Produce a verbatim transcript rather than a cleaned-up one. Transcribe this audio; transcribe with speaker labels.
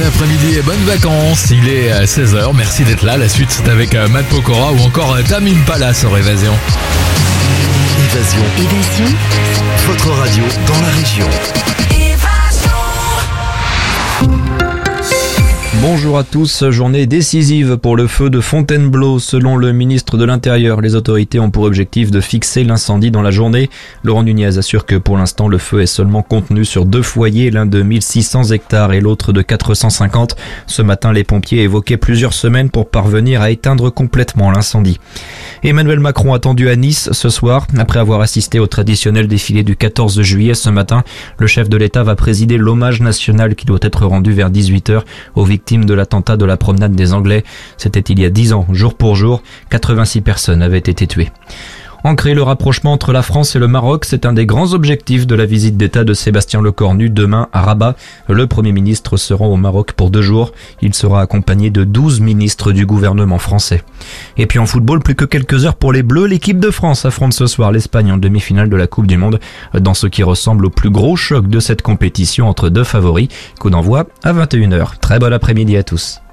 Speaker 1: après-midi et bonnes vacances. Il est seize heures, merci d'être là. La suite c'est avec Matt Pokora ou encore Tame Impala sur Évasion.
Speaker 2: Évasion. Évasion. Votre radio dans la région.
Speaker 3: Bonjour à tous, journée décisive pour le feu de Fontainebleau. Selon le ministre de l'Intérieur, les autorités ont pour objectif de fixer l'incendie dans la journée. Laurent Nunez assure que pour l'instant le feu est seulement contenu sur deux foyers, l'un de mille six cents hectares et l'autre de quatre cent cinquante. Ce matin, les pompiers évoquaient plusieurs semaines pour parvenir à éteindre complètement l'incendie. Emmanuel Macron attendu à Nice ce soir. Après avoir assisté au traditionnel défilé du quatorze juillet ce matin, le chef de l'État va présider l'hommage national qui doit être rendu vers dix-huit heures aux victimes de l'attentat de la promenade des Anglais. C'était il y a dix ans, jour pour jour. quatre-vingt-six personnes avaient été tuées. Ancrer le rapprochement entre la France et le Maroc, c'est un des grands objectifs de la visite d'État de Sébastien Lecornu demain à Rabat. Le Premier ministre se rend au Maroc pour deux jours. Il sera accompagné de douze ministres du gouvernement français. Et puis en football, plus que quelques heures pour les Bleus, l'équipe de France affronte ce soir l'Espagne en demi-finale de la Coupe du Monde, dans ce qui ressemble au plus gros choc de cette compétition entre deux favoris. Coup d'envoi à vingt et une heures. Très bon après-midi à tous.